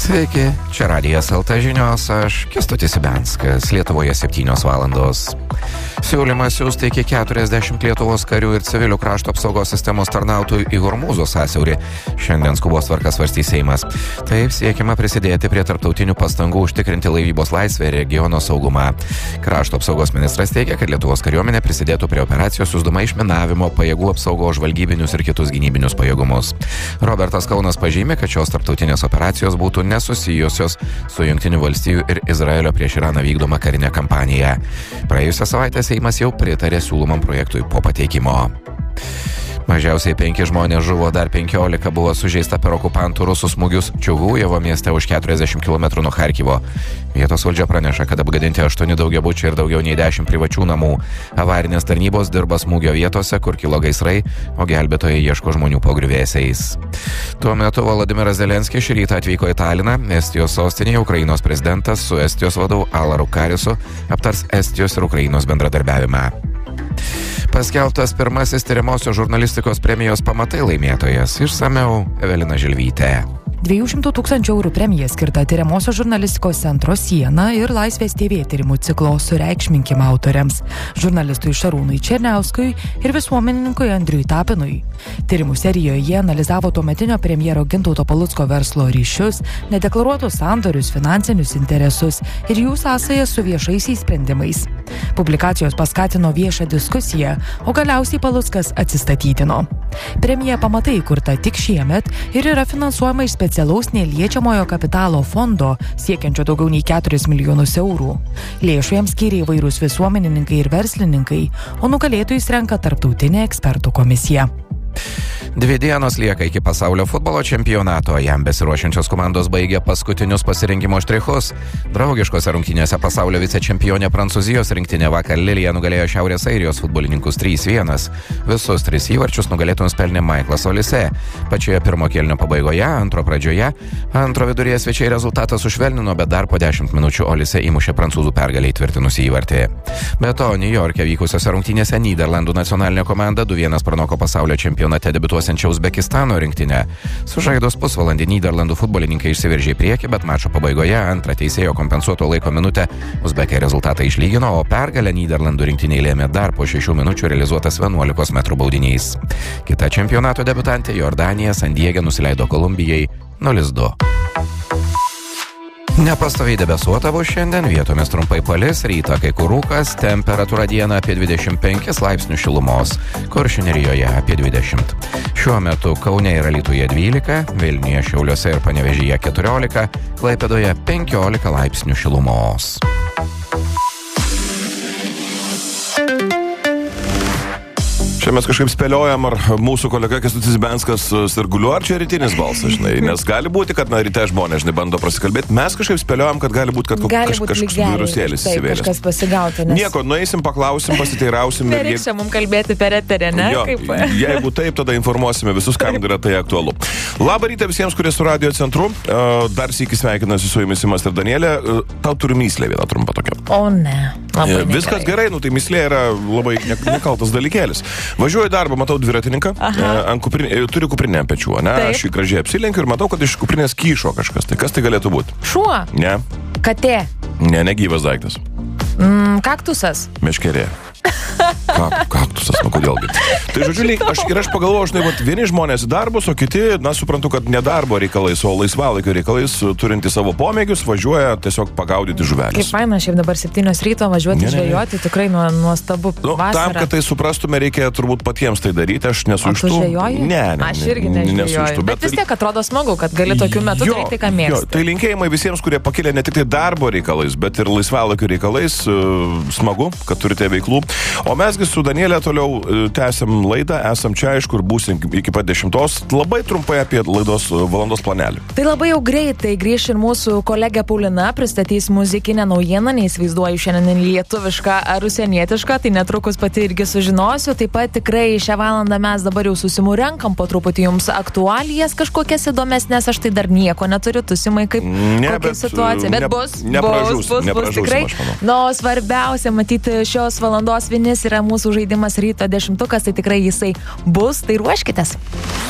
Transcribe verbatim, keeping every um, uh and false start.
Sveiki, čia Radijas L T žinios, aš Kęstutis Ibenskas, Lietuvoje septynios valandos. Siūlymas siųsti iki keturiasdešimt Lietuvos karių ir civilių krašto apsaugos sistemos tarnautojų į Hormūzo sąsiaurį. Šiandien skubos tvarka svarstys Seimas. Taip siekiama prisidėti prie tarptautinių pastangų užtikrinti laivybos laisvę ir regiono saugumą. Krašto apsaugos ministras teigia, kad Lietuvos kariuomenė prisidėtų prie operacijos siųsdama išminavimo, pajėgų apsaugos, žvalgybinius ir kitus gynybinius pajėgumus. Robertas Kaunas pažymė, kad šios tarptautinės operacijos būtų nesusijusios su Jungtinių valstijų ir Izraelio prieš Iraną vykdoma karinė kampanija. Praėjusią savaitę Seimas jau pritarė siūlomam projektui po pateikimo. Mažiausiai penki žmonės žuvo, dar penkiolika buvo sužeista per okupantų rusų smūgius Čiugujevo mieste už keturiasdešimt kilometrų nuo Charkivo. Vietos valdžia praneša, kad apgadinti aštuoni daugiabučiai ir daugiau nei dešimt privačių namų. Avarinės tarnybos dirba smūgio vietose, kur kilo gaisrai, o gelbėtojai ieško žmonių po griuvėsiais. Tuo metu Volodimiras Zelenskis šį rytą atvyko į Taliną. Estijos sostinėje Ukrainos prezidentas su Estijos vadovu Alaru Karisu aptars Estijos ir Ukrainos bendradarbiavimą. Paskelbtas pirmasis tyriamosios žurnalistikos premijos pamatai laimėtojas. Išsamiau Evelina Žilvytė. dviejų šimtų tūkstančių eurų premija skirta tyriamosios žurnalistikos centro Siena ir Laisvės T V tyrimų ciklo Sureikšminkim autoriams – žurnalistui Šarūnui Černiauskui ir visuomenininkui Andriui Tapinui. Tyrimų serijoje jie analizavo tuometinio premjero Gintauto Palucko verslo ryšius, nedeklaruotus sandorius, finansinius interesus ir jų sąsajas su viešaisiais sprendimais. Publikacijos paskatino viešą diskusiją, o galiausiai Paluckas atsistatydino. Premija pamatai kurta tik šiemet ir yra finansuojama iš specialaus neliečiamojo kapitalo fondo, siekiančio daugiau nei keturis milijonus eurų. Lėšų jam skyrė įvairūs visuomenininkai ir verslininkai, o nugalėtojus renka tarptautinė ekspertų komisija. Dvi dienos lieka iki pasaulio futbolo čempionato. Jam besiruošiančios komandos baigė paskutinius pasirinkimo štrichus. Draugiškose rungtynėse pasaulio vicečempionė Prancūzijos rinktinė vakar Lilija nugalėjo Šiaurės Airijos futbolininkus trys vienas. Visus tris įvarčius nugalėtojams pelnė Maiklas Olise. Pačioje pirmo kėlinio pabaigoje, antro pradžioje, antro viduryje svečiai rezultatą sušvelnino, bet dar po dešimt minučių Olise įmušė prancūzų pergalę įtvirtinusį įvartį. Be to, Niujorke vykusiose rungtynėse Nyderlandų nacionalinė komanda du vienas pranoko pasaulio čempionate debiutuosiančią Uzbekistano rinktinę. Sužaidus pusvalandį Nyderlandų futbolininkai išsiveržė į priekį, bet mačo pabaigoje antrą teisėjo kompensuoto laiko minutę uzbekai rezultatą išlygino, o pergalę Nyderlandų rinktiniai lėmė dar po šešių minučių realizuotas vienuolikos metrų baudinys. Kita čempionato debiutantė Jordanija San Diege nusileido Kolumbijai nulis du. Nepastoviai debesuota bus šiandien, vietomis trumpai palis, rytą kai kur rūkas, temperatūra dieną apie dvidešimt penkis laipsnius šilumos, Kuršių nerijoje apie dvidešimt. Šiuo metu Kaune ir Alytuje dvylika, Vilniuje, Šiauliuose ir Panevėžyje keturiolika, Klaipėdoje penkiolika laipsnių šilumos. Čia mes kažkaip spėliojam, ar mūsų kolega Kęstutis Ibenskas sirguliuoja, ar čia rytinis balsas, žinai, nes gali būti, kad na, ryte žmonės, žinai, bando prasikalbėti. Mes kažkaip spėliojam, kad gali būti, kad gali kaž, būt kažkoks lygelis, virusėlis taip, įsivėlės. kažkas pasigauti, nes... Nieko, nueisim, paklausim, pasiteirausim. Nereiks čia mums kalbėti per eterį, ne? Jo, Kaip... jeigu taip, tada informuosime visus, kam yra tai aktualu. Labą rytą visiems, kurie su Radio centru. Dar sykį sveikinasi su jumis Simas ir Danielė. Tau turiu myslę vieną trumpą tokią. O ne. Labai Viskas gerai, nu tai myslė yra labai nekaltas dalykėlis. Važiuoju į darbą, matau dviratininką, ant kuprinė, turi kuprinę ant pečių, ne? Taip. Aš jį gražiai apsilenkiu ir matau, kad iš kuprinės kyšo kažkas. Tai kas tai galėtų būti? Šuo. Ne. Katė. Ne, negyvas daiktas. Mm, kaktusas. Meškerė. Kak, kaktusas, nu kodėlgi. Tai žodžiu, lyg, aš, ir aš pagalvoju, žinai, vat, vieni žmonės į darbus, o kiti, na, suprantu, kad ne darbo reikalais, o laisvalaikio reikalais, turinti savo pomėgius, važiuoja tiesiog pagaudyti žuvelės. Kaip faina, šiaip dabar septynios ryto važiuoti Ne, ne, ne. žvejoti, tikrai nuo, nuostabu Nu, tam, vasarą. kad tai suprastume, reikia turbūt patiems tai daryti, aš nesu O iš tu tų. žvejoji? Ne, ne, Aš irgi ne- nesu iš nežvejoju. tų, Bet vis tiek atrodo smagu, kad gali tokiu metu Jo, daryti, ką jo, mėgsti. tai linkėjimai visiems, kurie pakilė ne tik tai darbo reikalais, bet ir laisvalaikio reikalais. uh, Smagu, kad turite veiklų. O mesgi su Danielė toliau uh, tęsiam laidą, esam čia, aišku, ir būsim iki pat dešimtos. Labai trumpai apie laidos uh, valandos planelį. Tai labai jau greitai grįš ir mūsų kolegė Paulina, pristatys muzikinę naujieną, neįsivaizduoju šiandien lietuvišką ar užsienietišką, tai netrukus pati irgi sužinosiu. Taip pat tikrai šią valandą mes dabar jau susimurenkam po truputį jums aktualijas kažkokias įdomesnės, aš tai dar nieko neturiu, tu Simai, kaip Ne, kokia bet, situacija, bet ne- bus, bus, nepražūsim, bus, bus nepražūsim, tikrai. aš manau. Na, o svarbiausia, matyti šios valandos vinis yra mūsų žaidimas ryto dešimtukas, tai tikrai jisai bus, tai ruoškitės.